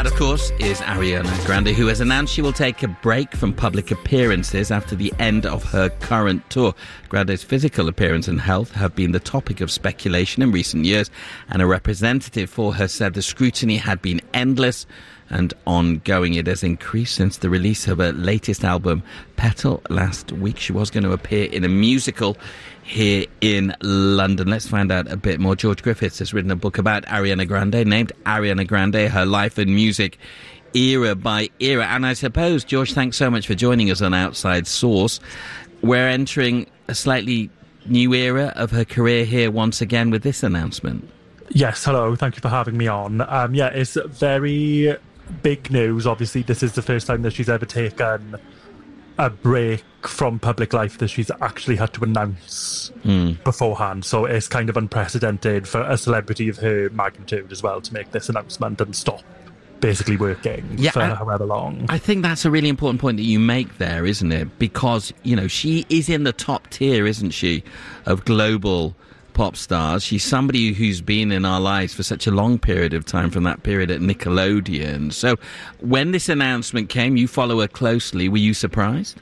That, of course, is Ariana Grande, who has announced she will take a break from public appearances after the end of her current tour. Grande's physical appearance and health have been the topic of speculation in recent years, and a representative for her said the scrutiny had been endless and ongoing. It has increased since the release of her latest album, Petal, last week. She was going to appear in a musical here in London. Let's find out a bit more. George Griffiths has written a book about Ariana Grande, named Ariana Grande, Her Life and Music, Era by Era. And I suppose, George, thanks so much for joining us on Outside Source. We're entering a slightly new era of her career here once again with this announcement. Yes, hello. Thank you for having me on. It's very big news. Obviously, this is the first time that she's ever taken a break from public life that she's actually had to announce beforehand. So it's kind of unprecedented for a celebrity of her magnitude as well to make this announcement and stop basically working for however long. I think that's a really important point that you make there, isn't it? Because, you know, she is in the top tier, isn't she, of global pop stars. She's somebody who's been in our lives for such a long period of time, from that period at Nickelodeon. So when this announcement came, you follow her closely, were you surprised?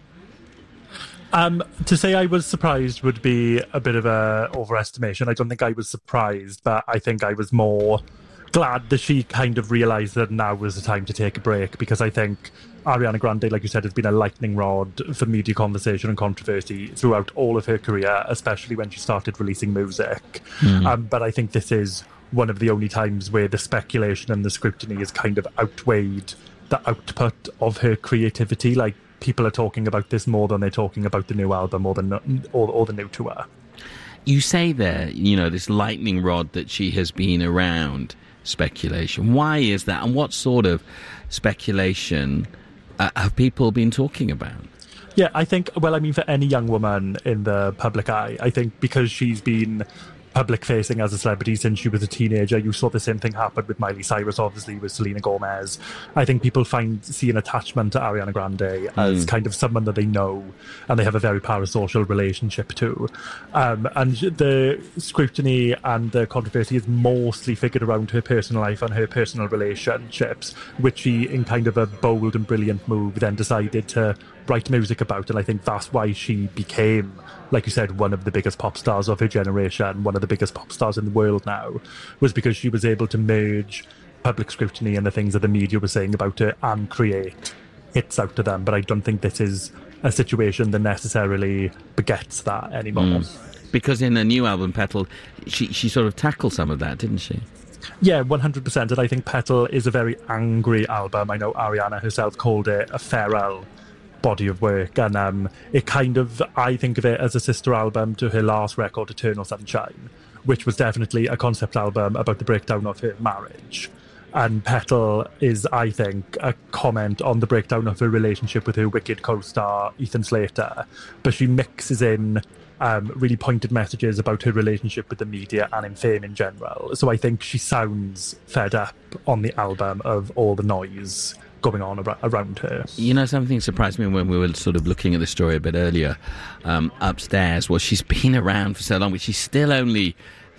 To say I was surprised would be a bit of a overestimation. I don't think I was surprised, but I think I was more glad that she kind of realised that now was the time to take a break, because I think Ariana Grande, like you said, has been a lightning rod for media conversation and controversy throughout all of her career, especially when she started releasing music. But I think this is one of the only times where the speculation and the scrutiny has kind of outweighed the output of her creativity. Like, people are talking about this more than they're talking about the new album or the new tour. You say there, you know, this lightning rod that she has been around speculation. Why is that? And what sort of speculation have people been talking about? Yeah, I think, for any young woman in the public eye, I think because she's been public-facing as a celebrity since she was a teenager, you saw the same thing happen with Miley Cyrus, obviously, with Selena Gomez. I think people see an attachment to Ariana Grande as kind of someone that they know and they have a very parasocial relationship to. And the scrutiny and the controversy is mostly figured around her personal life and her personal relationships, which she, in kind of a bold and brilliant move, then decided to write music about. And I think that's why she became, like you said, one of the biggest pop stars of her generation, one of the biggest pop stars in the world now, was because she was able to merge public scrutiny and the things that the media were saying about her and create hits out of them. But I don't think this is a situation that necessarily begets that anymore. Because in the new album, Petal, she sort of tackled some of that, didn't she? Yeah, 100%. And I think Petal is a very angry album. I know Ariana herself called it a feral body of work, and it kind of, I think of it as a sister album to her last record, Eternal Sunshine, which was definitely a concept album about the breakdown of her marriage. And Petal is, I think, a comment on the breakdown of her relationship with her Wicked co-star Ethan Slater, but she mixes in really pointed messages about her relationship with the media and in fame in general. So I think she sounds fed up on the album of all the noise going on around her. You know, something surprised me when we were sort of looking at the story a bit earlier upstairs. Well, she's been around for so long, but she's still only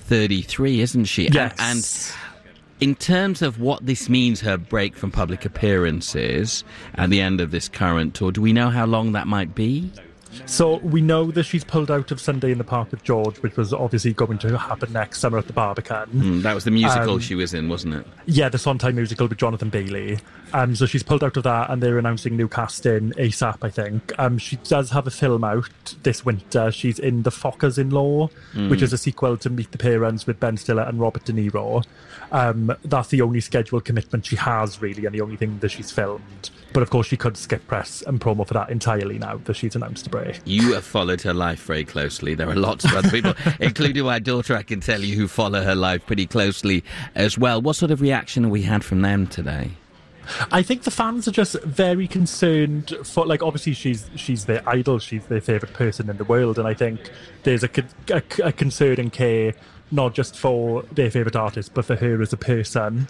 33, isn't she? Yes. And in terms of what this means, her break from public appearances and the end of this current tour, do we know how long that might be? So we know that she's pulled out of Sunday in the Park with George, which was obviously going to happen next summer at the Barbican. That was the musical she was in, wasn't it? Yeah, the Sondheim musical with Jonathan Bailey. So she's pulled out of that, and they're announcing new casting ASAP, I think. She does have a film out this winter. She's in The Fockers-in-Law, which is a sequel to Meet the Parents with Ben Stiller and Robert De Niro. That's the only scheduled commitment she has, really, and the only thing that she's filmed. But of course, she could skip press and promo for that entirely now that she's announced a break. You have followed her life very closely. There are lots of other people, including my daughter, I can tell you, who follow her life pretty closely as well. What sort of reaction have we had from them today? I think the fans are just very concerned for, like, obviously she's their idol, she's their favourite person in the world, and I think there's a concern and care not just for their favourite artist, but for her as a person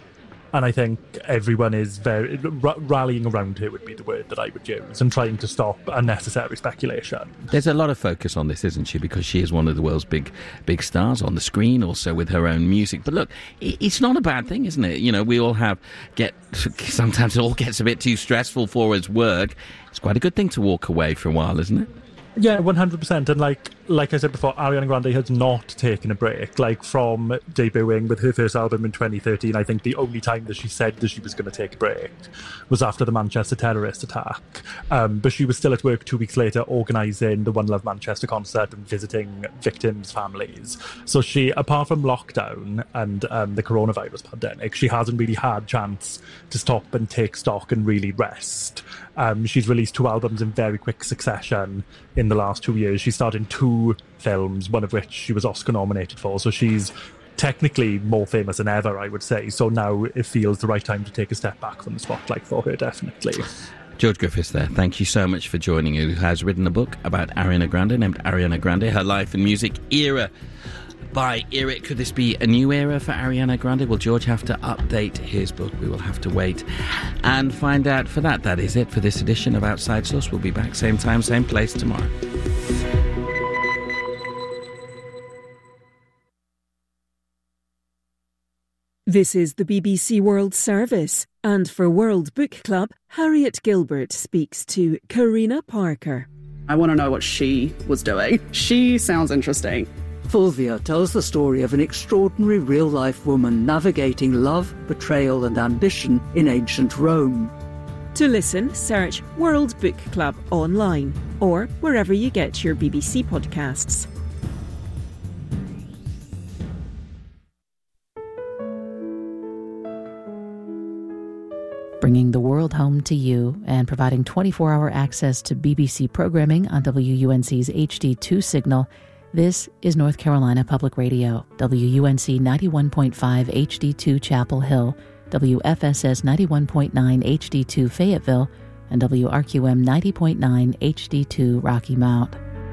And I think everyone is very rallying around her would be the word that I would use, and trying to stop unnecessary speculation. There's a lot of focus on this, isn't she? Because she is one of the world's big stars on the screen, also with her own music. But look, it's not a bad thing, isn't it? You know, we all sometimes it all gets a bit too stressful for us work. It's quite a good thing to walk away for a while, isn't it? Yeah, 100%. And like I said before, Ariana Grande has not taken a break. Like, from debuting with her first album in 2013, I think the only time that she said that she was going to take a break was after the Manchester terrorist attack. But she was still at work 2 weeks later organising the One Love Manchester concert and visiting victims' families. So she, apart from lockdown and the coronavirus pandemic, she hasn't really had chance to stop and take stock and really rest. She's released 2 albums in very quick succession in the last 2 years. She starred in 2 films, one of which she was Oscar nominated for. So she's technically more famous than ever, I would say. So now it feels the right time to take a step back from the spotlight for her, definitely. George Griffiths there. Thank you so much for joining us. Who has written a book about Ariana Grande, named Ariana Grande, Her Life and Music Era by Eric. Could this be a new era for Ariana Grande? Will George have to update his book? We will have to wait and find out for that. That is it for this edition of Outside Source. We'll be back same time, same place tomorrow. This is the BBC World Service, and for World Book Club, Harriet Gilbert speaks to Karina Parker. I want to know what she was doing. She sounds interesting. Fulvia tells the story of an extraordinary real-life woman navigating love, betrayal and ambition in ancient Rome. To listen, search World Book Club online or wherever you get your BBC podcasts. Bringing the world home to you and providing 24-hour access to BBC programming on WUNC's HD2 signal. This is North Carolina Public Radio, WUNC 91.5 HD2 Chapel Hill, WFSS 91.9 HD2 Fayetteville, and WRQM 90.9 HD2 Rocky Mount.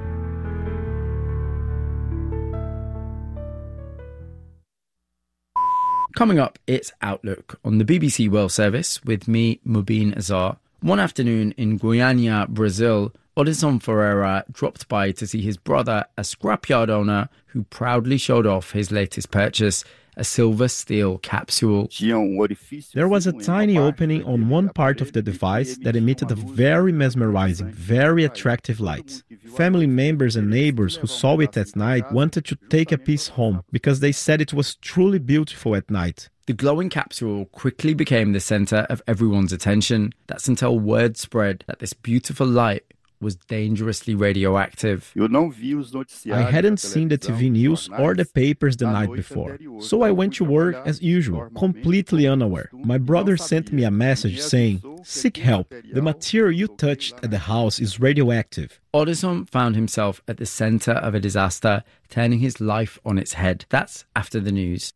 Coming up, it's Outlook on the BBC World Service with me, Mubin Azar. One afternoon in Goiânia, Brazil, Odyssean Ferreira dropped by to see his brother, a scrapyard owner who proudly showed off his latest purchase, a silver steel capsule. There was a tiny opening on one part of the device that emitted a very mesmerizing, very attractive light. Family members and neighbors who saw it at night wanted to take a piece home because they said it was truly beautiful at night. The glowing capsule quickly became the centre of everyone's attention. That's until word spread that this beautiful light was dangerously radioactive. I hadn't seen the TV news or the papers the night before, so I went to work as usual, completely unaware. My brother sent me a message saying, "Seek help. The material you touched at the house is radioactive." Odyssean found himself at the centre of a disaster, turning his life on its head. That's after the news.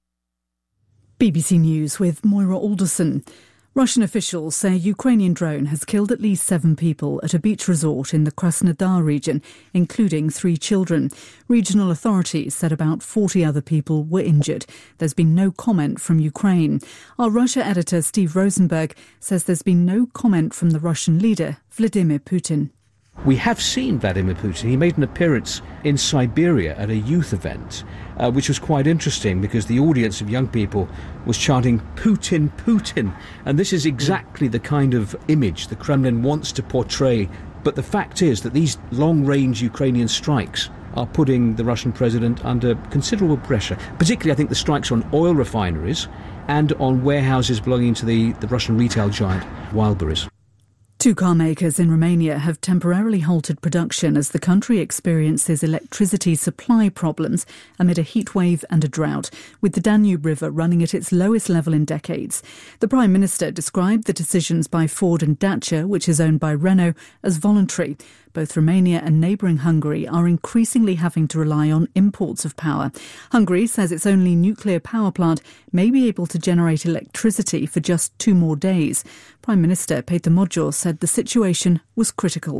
BBC News with Moira Alderson. Russian officials say a Ukrainian drone has killed at least 7 people at a beach resort in the Krasnodar region, including 3 children. Regional authorities said about 40 other people were injured. There's been no comment from Ukraine. Our Russia editor Steve Rosenberg says there's been no comment from the Russian leader, Vladimir Putin. We have seen Vladimir Putin. He made an appearance in Siberia at a youth event, which was quite interesting because the audience of young people was chanting Putin, Putin. And this is exactly the kind of image the Kremlin wants to portray. But the fact is that these long-range Ukrainian strikes are putting the Russian president under considerable pressure. Particularly, I think, the strikes on oil refineries and on warehouses belonging to the Russian retail giant Wildberries. 2 car makers in Romania have temporarily halted production as the country experiences electricity supply problems amid a heatwave and a drought, with the Danube River running at its lowest level in decades. The Prime Minister described the decisions by Ford and Dacia, which is owned by Renault, as voluntary. Both Romania and neighbouring Hungary are increasingly having to rely on imports of power. Hungary says its only nuclear power plant may be able to generate electricity for just 2 more days. Prime Minister Péter Magyar said the situation was critical.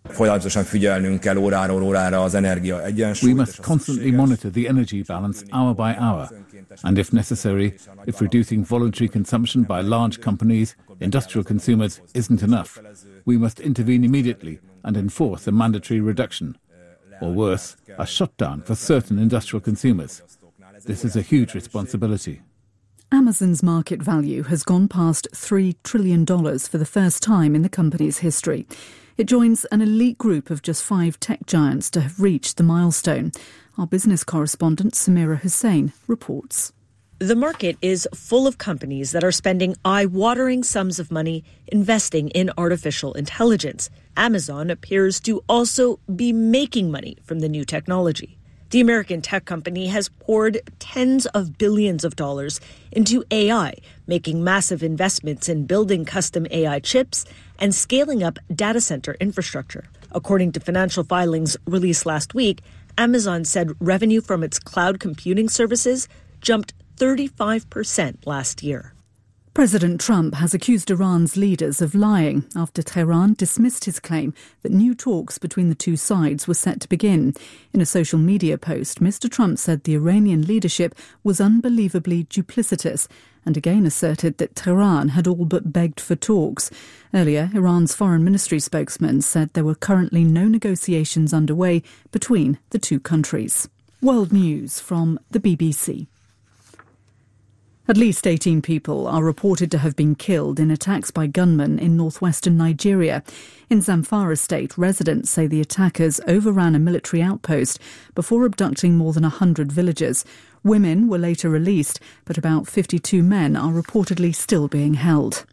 We must constantly monitor the energy balance hour by hour, and if necessary, if reducing voluntary consumption by large companies, industrial consumers, isn't enough, we must intervene immediately and enforce a mandatory reduction, or worse, a shutdown for certain industrial consumers. This is a huge responsibility. Amazon's market value has gone past $3 trillion for the first time in the company's history. It joins an elite group of just 5 tech giants to have reached the milestone. Our business correspondent Samira Hussain reports. The market is full of companies that are spending eye-watering sums of money investing in artificial intelligence. Amazon appears to also be making money from the new technology. The American tech company has poured tens of billions of dollars into AI, making massive investments in building custom AI chips and scaling up data center infrastructure. According to financial filings released last week, Amazon said revenue from its cloud computing services jumped 35% last year. President Trump has accused Iran's leaders of lying after Tehran dismissed his claim that new talks between the two sides were set to begin. In a social media post, Mr. Trump said the Iranian leadership was unbelievably duplicitous and again asserted that Tehran had all but begged for talks. Earlier, Iran's foreign ministry spokesman said there were currently no negotiations underway between the two countries. World News from the BBC. At least 18 people are reported to have been killed in attacks by gunmen in northwestern Nigeria. In Zamfara state, residents say the attackers overran a military outpost before abducting more than 100 villagers. Women were later released, but about 52 men are reportedly still being held.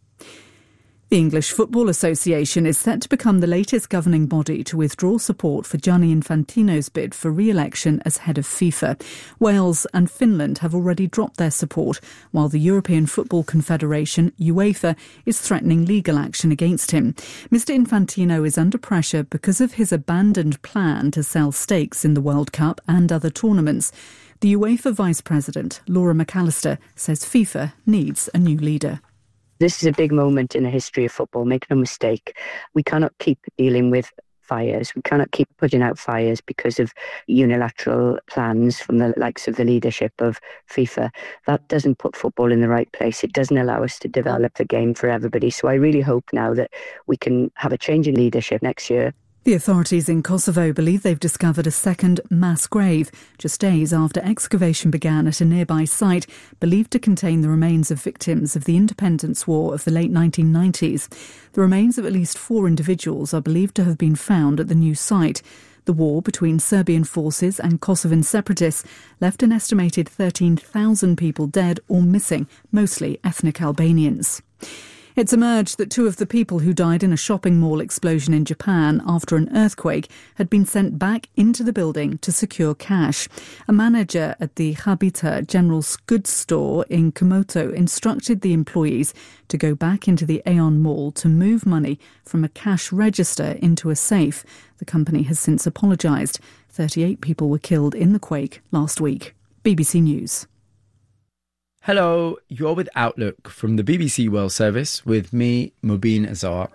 The English Football Association is set to become the latest governing body to withdraw support for Gianni Infantino's bid for re-election as head of FIFA. Wales and Finland have already dropped their support, while the European Football Confederation, UEFA, is threatening legal action against him. Mr. Infantino is under pressure because of his abandoned plan to sell stakes in the World Cup and other tournaments. The UEFA Vice President, Laura McAllister, says FIFA needs a new leader. This is a big moment in the history of football. Make no mistake. We cannot keep dealing with fires. We cannot keep putting out fires because of unilateral plans from the likes of the leadership of FIFA. That doesn't put football in the right place. It doesn't allow us to develop the game for everybody. So I really hope now that we can have a change in leadership next year. The authorities in Kosovo believe they've discovered a second mass grave, just days after excavation began at a nearby site believed to contain the remains of victims of the independence war of the late 1990s. The remains of at least 4 individuals are believed to have been found at the new site. The war between Serbian forces and Kosovan separatists left an estimated 13,000 people dead or missing, mostly ethnic Albanians. It's emerged that 2 of the people who died in a shopping mall explosion in Japan after an earthquake had been sent back into the building to secure cash. A manager at the Habita General Goods store in Kumamoto instructed the employees to go back into the Aeon Mall to move money from a cash register into a safe. The company has since apologised. 38 people were killed in the quake last week. BBC News. Hello, you're with Outlook from the BBC World Service with me, Mubin Azar.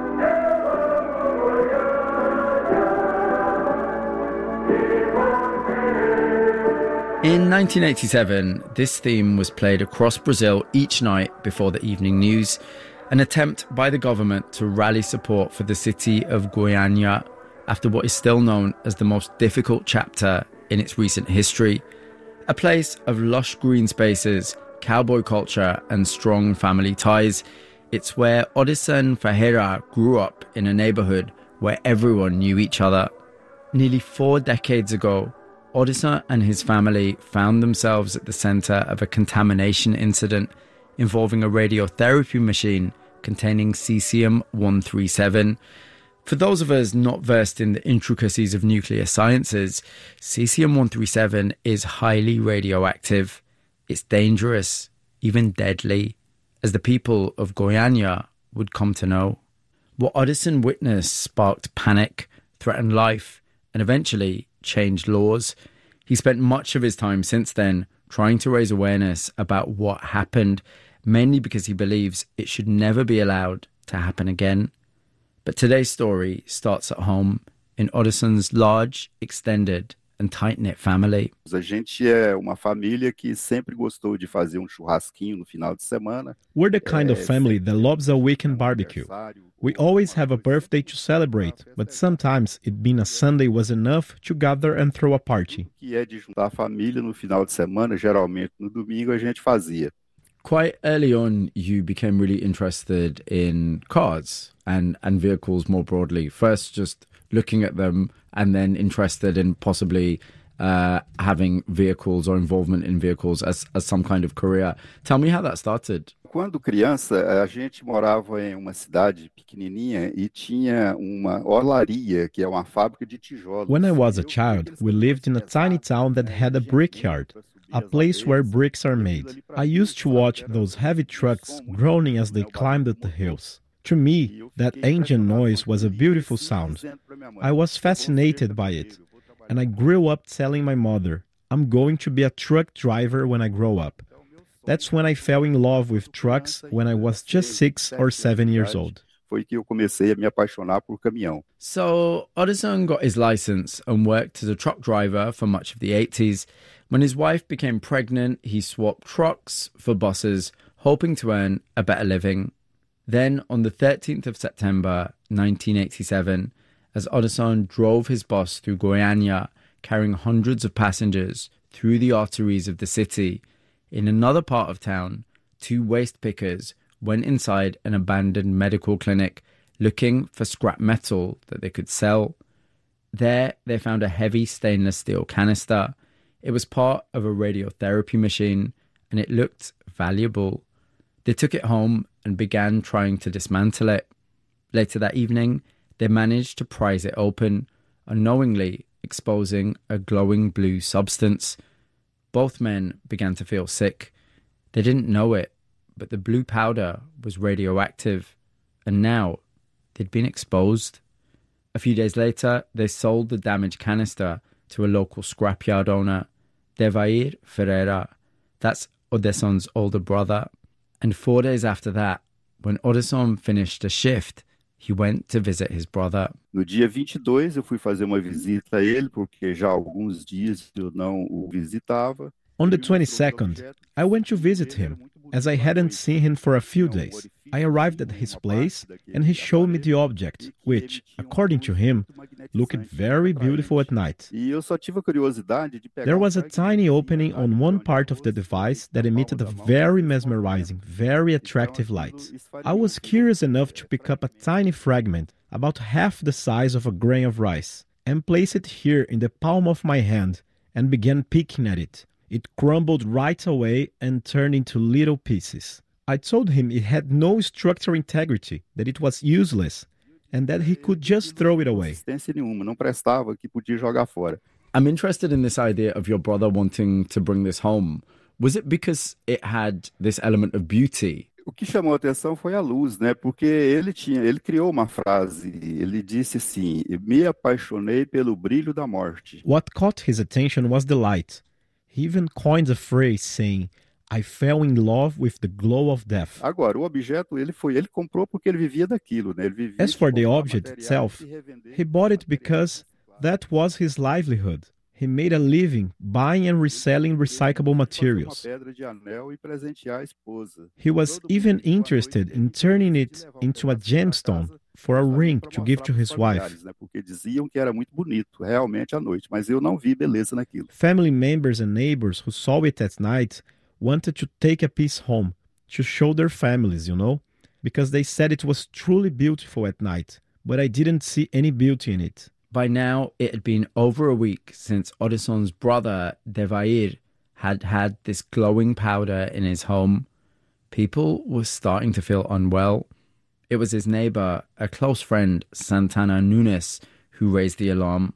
In 1987, this theme was played across Brazil each night before the evening news, an attempt by the government to rally support for the city of Goiânia after what is still known as the most difficult chapter in its recent history. A place of lush green spaces, cowboy culture and strong family ties. It's where Odyssean Ferreira grew up in a neighbourhood where everyone knew each other. Nearly 4 decades ago, Odyssean and his family found themselves at the centre of a contamination incident involving a radiotherapy machine containing cesium-137. For those of us not versed in the intricacies of nuclear sciences, cesium-137 is highly radioactive. It's dangerous, even deadly, as the people of Goiânia would come to know. What Odyssean witnessed sparked panic, threatened life, and eventually changed laws. He spent much of his time since then trying to raise awareness about what happened, mainly because he believes it should never be allowed to happen again. But today's story starts at home in Oddison's large, extended and tight-knit family. A gente é uma família que sempre gostou de fazer churrasquinho no final de semana. We're the kind of family that loves a weekend barbecue. We always have a birthday to celebrate, but sometimes it being a Sunday was enough to gather and throw a party. Que é de juntar a família no final de semana, geralmente no domingo a gente fazia. Quite early on, you became really interested in cars and vehicles more broadly. First, just looking at them, and then interested in possibly having vehicles or involvement in vehicles as some kind of career. Tell me how that started. Quando criança, a gente morava em uma cidade pequenininha e tinha uma olaria, que é uma fábrica de tijolos. When I was a child, we lived in a tiny town that had a brickyard, a place where bricks are made. I used to watch those heavy trucks groaning as they climbed up the hills. To me, that engine noise was a beautiful sound. I was fascinated by it, and I grew up telling my mother, I'm going to be a truck driver when I grow up. That's when I fell in love with trucks when I was just 6 or 7 years old. Foi que eu comecei a me apaixonar por caminhão. So Oddison got his license and worked as a truck driver for much of the 80s. When his wife became pregnant, he swapped trucks for buses, hoping to earn a better living. Then, on the 13th of September 1987, as Oddison drove his bus through Goiânia, carrying hundreds of passengers through the arteries of the city, in another part of town, two waste pickers went inside an abandoned medical clinic looking for scrap metal that they could sell. There, they found a heavy stainless steel canister. It was part of a radiotherapy machine, and it looked valuable. They took it home and began trying to dismantle it. Later that evening, they managed to prise it open, unknowingly exposing a glowing blue substance. Both men began to feel sick. They didn't know it, but the blue powder was radioactive, and now they'd been exposed. A few days later, they sold the damaged canister to a local scrapyard owner, Devair Ferreira. That's Oddison's older brother. And 4 days after that, when Oddison finished a shift, he went to visit his brother. No dia 22, eu fui fazer uma visita a ele, porque já há alguns dias eu não o visitava. On the 22nd, I went to visit him, as I hadn't seen him for a few days. I arrived at his place, and he showed me the object, which, according to him, looked very beautiful at night. There was a tiny opening on one part of the device that emitted a very mesmerizing, very attractive light. I was curious enough to pick up a tiny fragment, about half the size of a grain of rice, and place it here in the palm of my hand, and began picking at it. It crumbled right away and turned into little pieces. I told him it had no structural integrity, that it was useless, and that he could just throw it away. I'm interested in this idea of your brother wanting to bring this home. Was it because it had this element of beauty? O que chamou a atenção foi a luz, né? Porque ele criou uma frase, ele disse assim: "Me apaixonei pelo brilho da morte." What caught his attention was the light. He even coined a phrase saying, I fell in love with the glow of death. Agora, o objeto ele comprou porque ele vivia daquilo, né? Ele vivia. As for the object itself, he bought it because that was his livelihood. He made a living buying and reselling recyclable materials. He was even interested in turning it into a gemstone for a ring to give to his wife. Family members and neighbors who saw it at night wanted to take a piece home, to show their families, because they said it was truly beautiful at night, but I didn't see any beauty in it. By now, it had been over a week since Oddison's brother, Devair, had this glowing powder in his home. People were starting to feel unwell. It was his neighbor, a close friend, Santana Nunes, who raised the alarm.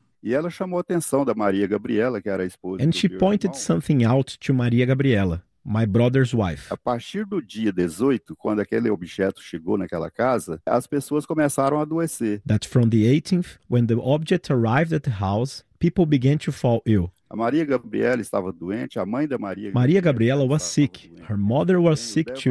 And she pointed something out to Maria Gabriela, my brother's wife. A partir do dia 18, quando aquele objeto chegou naquela casa, as pessoas começaram a adoecer. That from the 18th, when the object arrived at the house, people began to fall ill. A Maria Gabriela estava doente, a mãe da Maria Gabriela was sick. Her mother was sick too.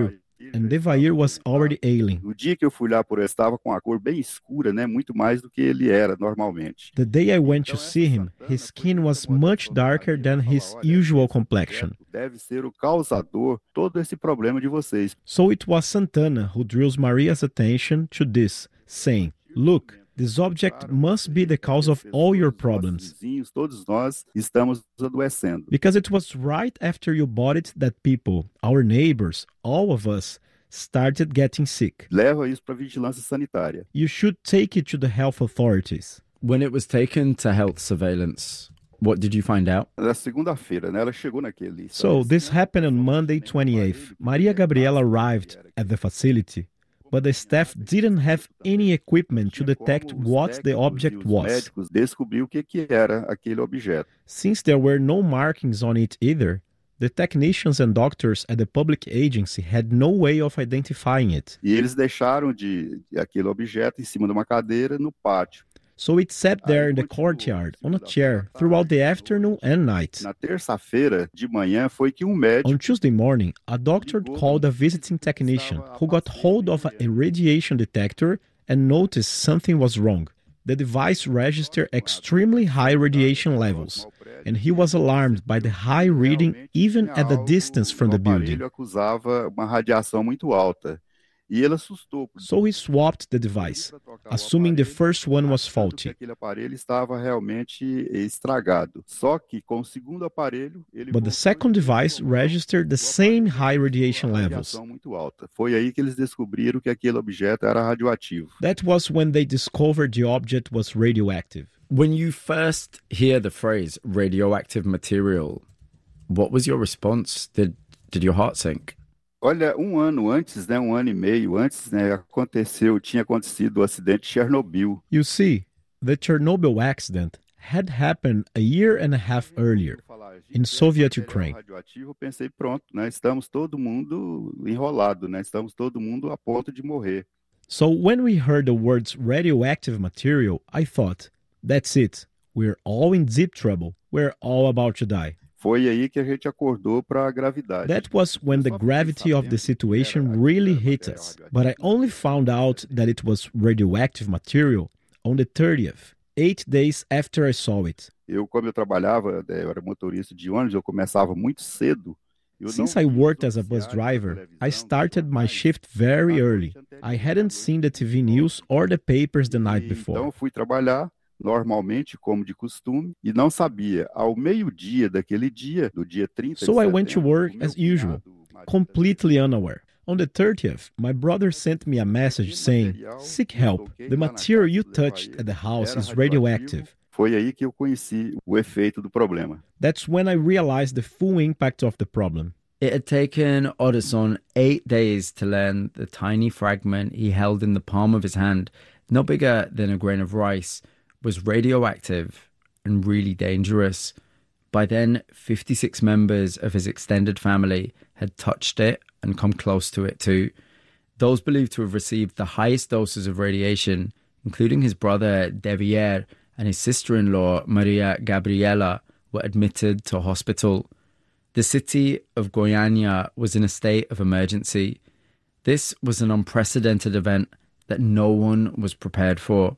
and Devair was already ailing. No dia que eu fui lá, por ele estava com a cor bem escura, né, muito mais do que ele era normalmente. The day I went to see him, his skin was much darker than his usual complexion. Deve ser o causador todo esse problema de vocês. So it was Santana who draws Maria's attention to this, saying, "Look, this object must be the cause of all your problems." Todos nós estamos adoecendo. Because it was right after you bought it that people, our neighbors, all of us, started getting sick. Leva isso para a vigilância sanitária. You should take it to the health authorities. When it was taken to health surveillance, what did you find out? Na segunda-feira, né, ela chegou naquele. So this happened on Monday 28th. Maria Gabriela arrived at the facility, but the staff didn't have any equipment to detect what the object was. Médicos descobriu o que era aquele objeto. Since there were no markings on it either, the technicians and doctors at the public agency had no way of identifying it. E eles deixaram aquele objeto em cima de uma cadeira no pátio. So it sat there in the courtyard on a chair throughout the afternoon and night. Na terça-feira de manhã foi que médico. On Tuesday morning, a doctor called a visiting technician who got hold of a radiation detector and noticed something was wrong. The device registered extremely high radiation levels, and he was alarmed by the high reading even at the distance from the building. Acusava uma radiação muito alta. E ele assustou. So he swapped the device, assuming the first one was faulty. Aquele aparelho estava realmente estragado. Só que com o segundo aparelho, But the second device registered the same high radiation levels. Muito alta. Foi aí que eles descobriram que aquele objeto era radioativo. That was when they discovered the object was radioactive. When you first hear the phrase radioactive material, what was your response? Did your heart sink? Olha, um ano e meio antes, tinha acontecido o acidente de Chernobyl. You see, the Chernobyl accident had happened a year and a half earlier in Soviet Ukraine. Eu pensei, pronto, né? Estamos todo mundo enrolado, né? Estamos todo mundo a ponto de morrer. So when we heard the words radioactive material, I thought, that's it. We're all in deep trouble. We're all about to die. Foi aí que a gente acordou para a gravidade. That was when the gravity of the situation really hit us. But I only found out that it was radioactive material on the 30th, 8 days after I saw it. Como eu trabalhava, eu era motorista de ônibus, eu começava muito cedo. Since I worked as a bus driver, I started my shift very early. I hadn't seen the TV news or the papers the night before. Então eu fui trabalhar normalmente, como de costume, e não sabia, ao meio-dia daquele dia, do dia 30 So I went to work as usual, completely unaware. On the 30th, my brother sent me a message saying, "Seek help. The material you touched at the house is radioactive." Foi aí que eu conheci o efeito do problema. That's when I realized the full impact of the problem. It had taken Odysson 8 days to learn the tiny fragment he held in the palm of his hand, no bigger than a grain of rice, was radioactive and really dangerous. By then, 56 members of his extended family had touched it and come close to it too. Those believed to have received the highest doses of radiation, including his brother Devair and his sister-in-law Maria Gabriela, were admitted to hospital. The city of Goiânia was in a state of emergency. This was an unprecedented event that no one was prepared for.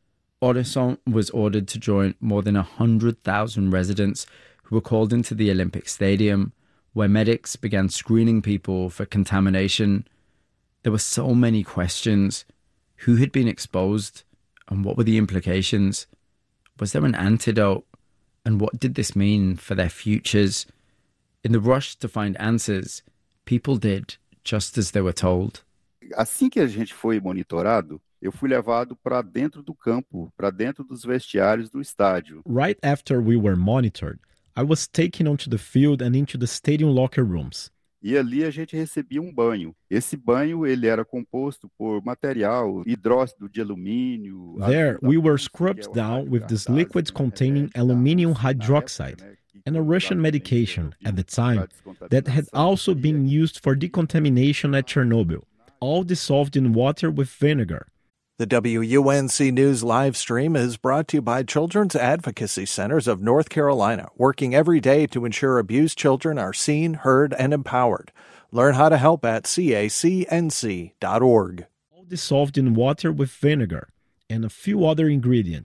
Odysson was ordered to join more than 100,000 residents who were called into the Olympic Stadium, where medics began screening people for contamination. There were so many questions. Who had been exposed, and what were the implications? Was there an antidote, and what did this mean for their futures? In the rush to find answers, people did just as they were told. Assim que a gente foi monitorado, eu fui levado para dentro do campo, para dentro dos vestiários do estádio. Right after we were monitored, I was taken onto the field and into the stadium locker rooms. E ali a gente recebia um banho. Esse banho ele era composto por material hidróxido de alumínio. There we were scrubbed down with this liquid containing aluminium hydroxide and a Russian medication at the time that had also been used for decontamination at Chernobyl, all dissolved in water with vinegar. The WUNC News live stream is brought to you by Children's Advocacy Centers of North Carolina, working every day to ensure abused children are seen, heard, and empowered. Learn how to help at cacnc.org. All dissolved in water with vinegar and a few other ingredients.